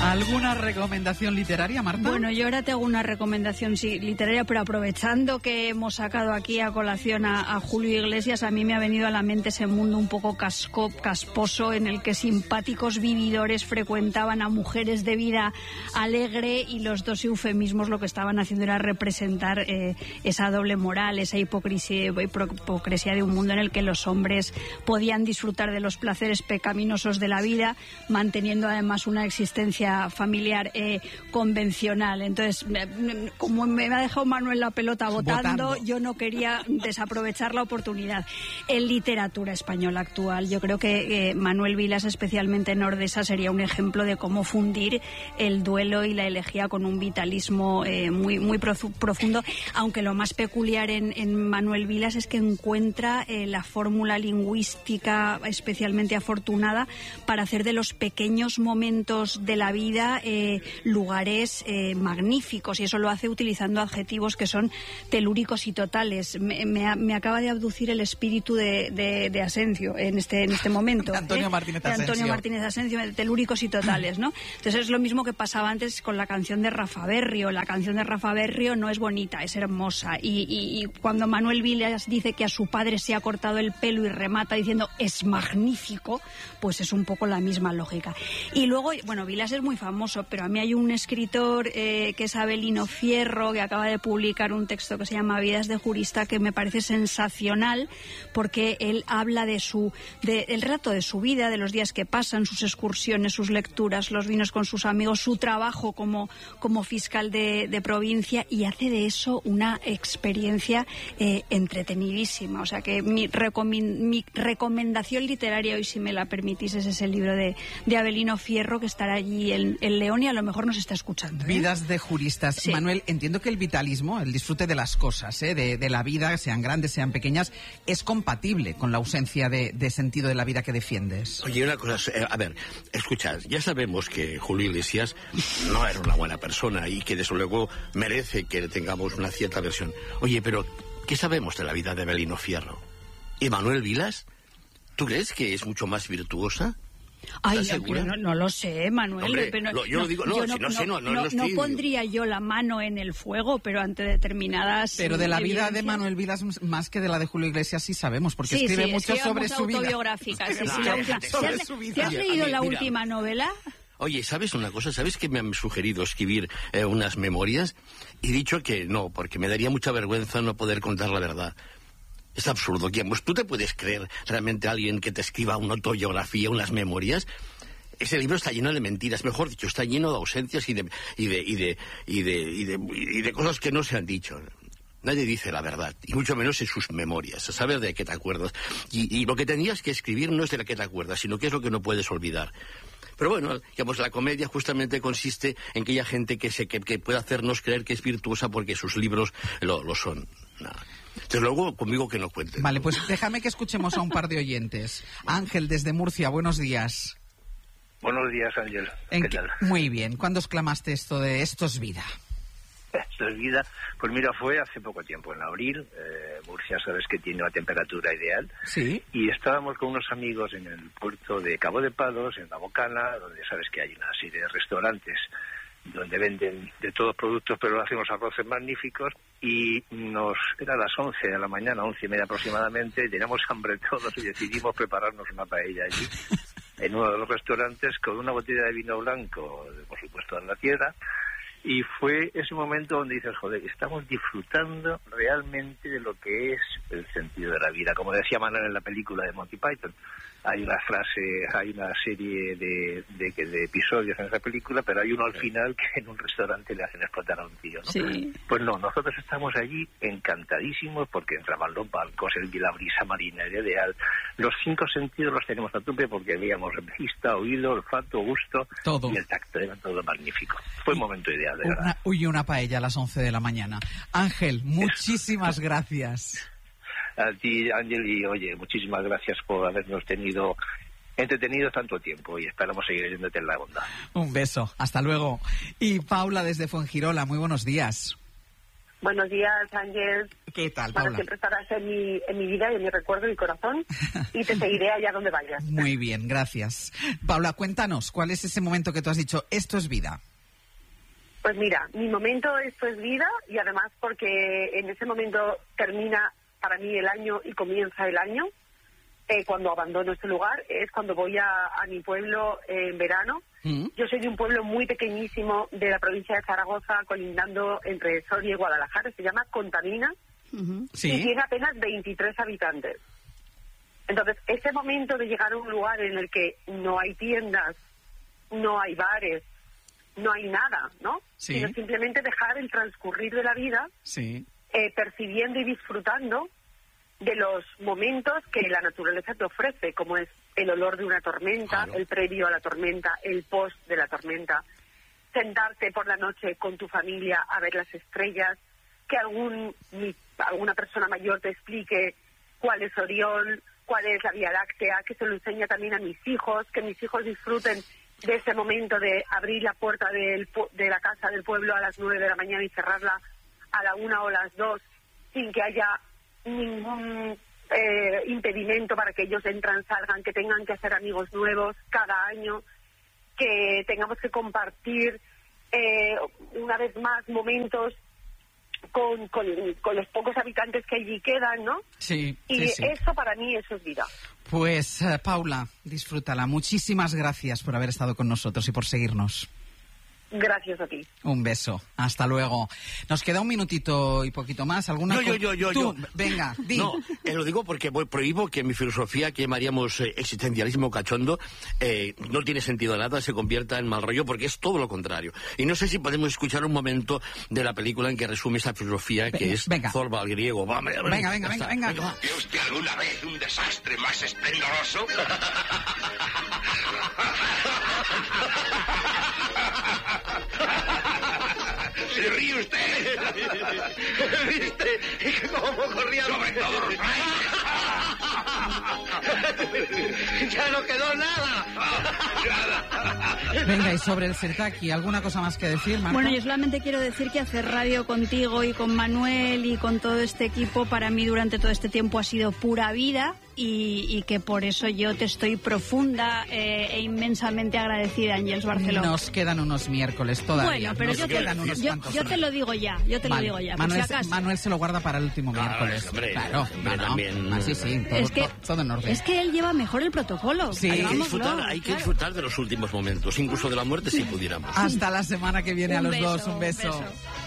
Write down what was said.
¿Alguna recomendación literaria, Marta? Bueno, yo ahora tengo una recomendación literaria, pero aprovechando que hemos sacado aquí a colación a Julio Iglesias, a mí me ha venido a la mente ese mundo un poco casposo en el que simpáticos vividores frecuentaban a mujeres de vida alegre, y los dos eufemismos lo que estaban haciendo era representar esa doble moral, esa hipocresía de un mundo en el que los hombres podían disfrutar de los placeres pecaminosos de la vida, manteniendo además una existencia familiar convencional. Entonces, como me ha dejado Manuel la pelota votando, yo no quería desaprovechar la oportunidad. En literatura española actual, yo creo que Manuel Vilas, especialmente en Ordesa, sería un ejemplo de cómo fundir el duelo y la elegía con un vitalismo muy profundo, aunque lo más peculiar en Manuel Vilas es que encuentra la fórmula lingüística especialmente afortunada para hacer de los pequeños momentos de la vida lugares magníficos, y eso lo hace utilizando adjetivos que son telúricos y totales. Me acaba de abducir el espíritu de Asencio en este momento. Antonio Martínez Asencio, telúricos y totales, ¿no? Entonces es lo mismo que pasaba antes con la canción de Rafa Berrio. La canción de Rafa Berrio no es bonita, es hermosa. Y cuando Manuel Vilas dice que a su padre se ha cortado el pelo y remata diciendo es magnífico, pues es un poco la misma lógica. Y luego, bueno, Vilas es muy famoso, pero a mí hay un escritor que es Avelino Fierro, que acaba de publicar un texto que se llama Vidas de jurista, que me parece sensacional, porque él habla del relato de su vida, de los días que pasan, sus excursiones, sus lecturas, los vinos con sus amigos, su trabajo como fiscal de provincia, y hace de eso una experiencia entretenidísima. O sea que mi recomendación literaria hoy, si me la permitís, es ese libro de Avelino Fierro, que estará allí en León y a lo mejor nos está escuchando. Vidas de juristas. Sí. Manuel, entiendo que el vitalismo, el disfrute de las cosas, de la vida, sean grandes, sean pequeñas, es compatible con la ausencia de sentido de la vida que defiendes. Oye, una cosa, a ver, escuchad, ya sabemos que Julio Iglesias no era una buena persona y que desde luego merece que tengamos una cierta versión. Oye, pero ¿qué sabemos de la vida de Avelino Fierro? ¿Y Manuel Vilas? ¿Tú crees que es mucho más virtuosa? Ay, no lo sé, Manuel. Hombre, pero yo lo digo, no pondría yo la mano en el fuego, pero ante determinadas... Pero de la vida de Manuel Vilas, más que de la de Julio Iglesias, sí sabemos, porque escribe mucho sobre su vida. Autobiográfica, ¿Te has leído la última novela? Oye, ¿sabes una cosa? ¿Sabes que me han sugerido escribir unas memorias? Y he dicho que no, porque me daría mucha vergüenza no poder contar la verdad. Es absurdo. Pues, ¿tú te puedes creer realmente a alguien que te escriba una autobiografía, unas memorias? Ese libro está lleno de mentiras, mejor dicho, está lleno de ausencias y de cosas que no se han dicho. Nadie dice la verdad, y mucho menos en sus memorias, a saber de qué te acuerdas. Y lo que tenías que escribir no es de la que te acuerdas, sino que es lo que no puedes olvidar. Pero bueno, digamos, la comedia justamente consiste en que haya gente que pueda hacernos creer que es virtuosa porque sus libros lo son. Nada. Desde luego, conmigo que no cuenten. Vale, pues déjame que escuchemos a un par de oyentes. Ángel, desde Murcia, buenos días. Buenos días, Ángel. ¿Qué tal? Muy bien. ¿Cuándo exclamaste esto de esto es vida? Esto es vida. Pues mira, fue hace poco tiempo, en abril. Murcia, sabes que tiene una temperatura ideal. Sí. Y estábamos con unos amigos en el puerto de Cabo de Palos, en La Bocana, donde sabes que hay una serie de restaurantes donde venden de todos productos, pero hacemos arroces magníficos, y era las 11 de la mañana, 11:30 aproximadamente, teníamos hambre todos y decidimos prepararnos una paella allí, en uno de los restaurantes, con una botella de vino blanco, por supuesto, en la tierra, y fue ese momento donde dices, joder, estamos disfrutando realmente de lo que es el sentido de la vida. Como decía Manuel en la película de Monty Python, hay una serie de episodios en esa película, pero hay uno al final que en un restaurante le hacen explotar a un tío, ¿no? Sí. Pues no, nosotros estamos allí encantadísimos porque entraban los barcos, la brisa marina, el ideal. Los 5 sentidos los tenemos a tope porque veíamos vista, oído, olfato, gusto, todo. Y el tacto, era todo magnífico. Fue un momento ideal, de verdad. Una paella a las 11 de la mañana. Ángel, muchísimas gracias. A ti, Ángel, y oye, muchísimas gracias por habernos entretenido tanto tiempo, y esperamos seguir yéndote en la onda. Un beso, hasta luego. Y Paula desde Fuengirola, muy buenos días. Buenos días, Ángel. ¿Qué tal, Bueno, Paula? siempre estarás en mi vida y en mi recuerdo y mi corazón, y te seguiré allá donde vayas. Muy bien, gracias. Paula, cuéntanos, ¿cuál es ese momento que tú has dicho, esto es vida? Pues mira, mi momento, esto es vida, y además porque en ese momento termina para mí el año y comienza el año. Cuando abandono este lugar es cuando voy a mi pueblo en verano. Yo soy de un pueblo muy pequeñísimo de la provincia de Zaragoza, colindando entre Soria y Guadalajara, se llama Contamina, Sí. y tiene apenas 23 habitantes. Entonces, ese momento de llegar a un lugar en el que no hay tiendas, no hay bares, no hay nada, ¿no? Sí. Sino simplemente dejar el transcurrir de la vida, Sí. percibiendo y disfrutando de los momentos que la naturaleza te ofrece, como es el olor de una tormenta, Claro. el previo a la tormenta, el post de la tormenta, sentarte por la noche con tu familia a ver las estrellas, que alguna persona mayor te explique cuál es Orión, cuál es la Vía Láctea, que se lo enseña también a mis hijos, que mis hijos disfruten de ese momento de abrir la puerta de la casa del pueblo a las 9 de la mañana y cerrarla a la 1 o las 2 sin que haya ningún impedimento para que ellos entran, salgan, que tengan que hacer amigos nuevos cada año, que tengamos que compartir una vez más momentos con los pocos habitantes que allí quedan, ¿no? Sí, Y sí. eso para mí, eso es vida. Pues, Paula, disfrútala. Muchísimas gracias por haber estado con nosotros y por seguirnos. Gracias a ti. Un beso. Hasta luego. Nos queda un minutito y poquito más. ¿Alguna Yo. Venga, di. No, lo digo porque prohíbo que mi filosofía, que llamaríamos existencialismo cachondo, no tiene sentido nada, se convierta en mal rollo, porque es todo lo contrario. Y no sé si podemos escuchar un momento de la película en que resume esa filosofía, que es Zorba al griego. Venga. ¿Vio usted alguna vez un desastre más esplendoroso? ¿Se ríe usted? ¿Viste cómo corría sobre todos los frailes? ¡Ya no quedó nada! Venga, y sobre el Sirtaki, ¿alguna cosa más que decir, Marta? Bueno, yo solamente quiero decir que hacer radio contigo y con Manuel y con todo este equipo para mí durante todo este tiempo ha sido pura vida y que por eso yo te estoy profunda e inmensamente agradecida, Ángels Barceló. Nos quedan unos miércoles todavía. Bueno, pero Nos quedan unos cuantos yo te lo digo ya, Vale. por Manuel, si acaso. Manuel se lo guarda para el último miércoles. Hombre, claro, hombre, no. también. Sí, todo, Es que, todo en orden. es que él lleva mejor el protocolo. Sí. Hay que Claro. disfrutar de los últimos momentos, incluso de la muerte si pudiéramos. Hasta la semana que viene a Un los beso, dos. Un beso. un beso.